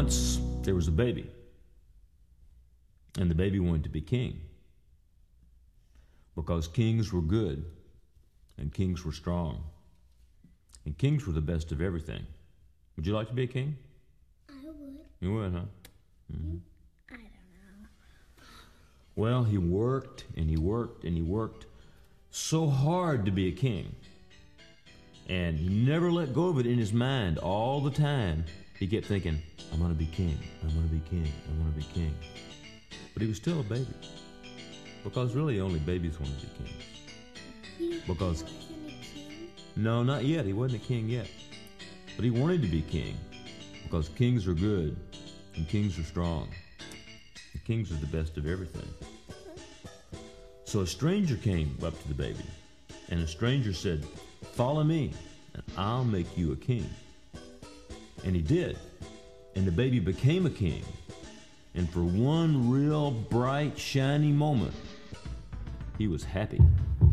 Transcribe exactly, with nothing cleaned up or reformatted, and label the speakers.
Speaker 1: Once there was a baby, and the baby wanted to be king because kings were good and kings were strong and kings were the best of everything. Would you like to be a king?
Speaker 2: I would.
Speaker 1: You would, huh?
Speaker 2: Mm-hmm. I don't know.
Speaker 1: Well, he worked and he worked and he worked so hard to be a king. And he never let go of it in his mind. All the time, he kept thinking, I'm going to be king, I'm going to be king, I'm going to be king. But he was still a baby. Because really only babies want to be kings.
Speaker 2: He,
Speaker 1: Because,
Speaker 2: he wasn't a king?
Speaker 1: no, not yet. He wasn't a king yet. But he wanted to be king. Because kings are good and kings are strong. And kings are the best of everything. So a stranger came up to the baby. And the stranger said, follow me, and I'll make you a king. And he did. And the baby became a king. And for one real bright, shiny moment, he was happy.